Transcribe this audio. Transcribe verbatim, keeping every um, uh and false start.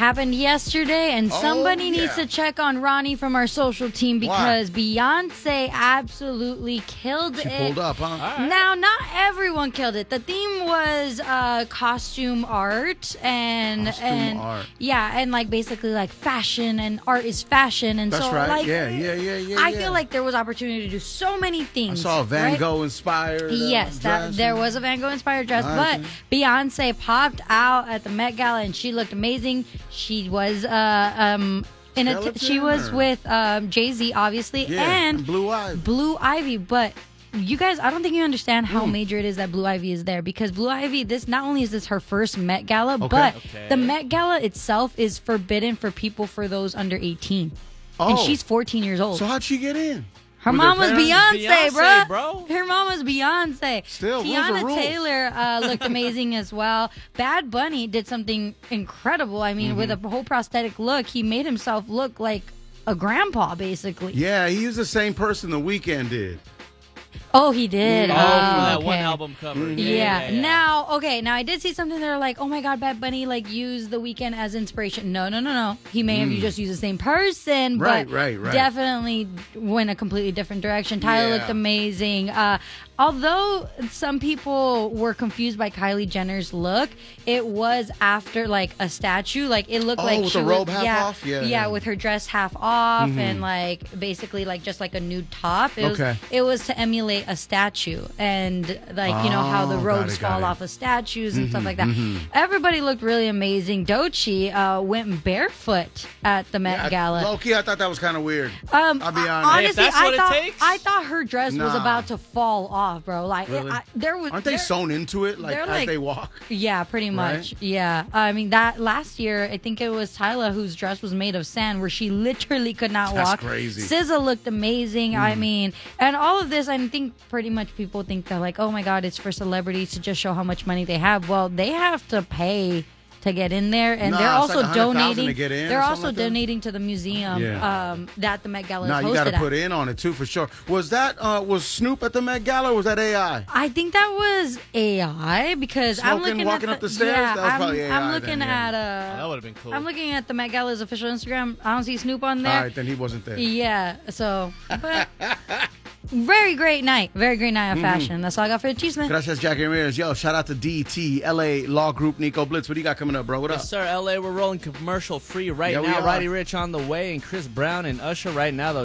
happened yesterday, and Oh, somebody yeah. needs to check on Ronnie from our social team because Why? Beyonce absolutely killed She it. pulled up, huh? right. Now, not everyone killed it. The theme was uh, costume art and Costume and art. yeah, and like basically like fashion and art is fashion, and That's so right. like Yeah, yeah, yeah, yeah, I yeah. feel like there was opportunity to do so many I things. saw a Van right? Gogh inspired. Uh, Yes, that dress there and- was a Van Gogh inspired dress, Nice. but Beyonce popped out at the Met Gala and she looked amazing. She was uh um in a t- she Skeleton, was or- with um Jay-Z obviously Yeah, and Blue Eyes. Blue Ivy, but you guys, I don't think you understand how Mm. major it is that Blue Ivy is there because Blue Ivy, this not only is this her first Met Gala, Okay. but Okay. the Met Gala itself is forbidden for people for those under eighteen. Oh. And she's fourteen years old. So how'd she get in? Her With mom was parents? Beyonce, Beyonce, bro. bro. Her mom was Beyonce. Still, rules Tiana are rules. Taylor uh, looked amazing as well. Bad Bunny did something incredible. I mean, with Mm-hmm. a whole prosthetic look, he made himself look like a grandpa, basically. Yeah, he was the same person the Weeknd did. Oh, he did. Oh, Oh, from that okay. one album cover. Mhm. Yeah. Now, okay. Now, I did see something that are like, oh my God, Bad Bunny like used The Weeknd as inspiration. No, no, no, no. He may have just used the same person, Mm. Right, but right, right. definitely went a completely different direction. Tyler Yeah. looked amazing. Uh, although some people were confused by Kylie Jenner's look, it was after like a statue. Like it looked Oh, like with she the was, robe half yeah, off? Yeah, yeah, yeah. with her dress half off Mhm. and like basically like just like a nude top. It Okay. was it was to emulate a statue and like you know how the Oh, got robes it, got fall it. off of statues and stuff like that. Everybody looked really amazing. Doechii uh, went barefoot at the Met Yeah, Gala. Low key, I thought that was kind of weird. Um, I'll be I- honest. honestly, Hey, if that's I what it thought takes? I thought her dress was Nah. about to fall off, bro. Like it, Really? I, there was. Aren't they there- sewn into it like they're as like- they walk? Yeah, pretty Right? much. Yeah, I mean that last year, I think it was Tyla whose dress was made of sand, where she literally could not That's walk. crazy. S Z A looked amazing. I mean, and all of this, I think pretty much people think that like, oh my God, it's for celebrities to just show how much money they have. Well, they have to pay to get in there, and Nah, they're it's also like one hundred thousand donating. to get in or they're something also like that? donating to the museum Yeah. um, that the Met Gala Nah, is you hosted got to at. put in on it too for sure. Was that uh, was Snoop at the Met Gala or was that A I? I think that was A I because I'm Smoking, looking walking at up the stairs? Yeah, That was I'm, probably A I I'm then, looking yeah. at That uh, would have been cool. I'm looking at the Met Gala's official Instagram. I don't see Snoop on All there. right, then he wasn't there. Yeah, so but very great night, very great night of fashion. That's all I got for the Cheese Man. Gracias, Jackie Ramirez. Yo, shout out to D T, L A Law Group, Nico Blitz. What do you got coming up, bro? What up? Yes, sir. L A, we're rolling commercial free right Yeah, we now. are. Roddy Rich on the way, and Chris Brown and Usher right now.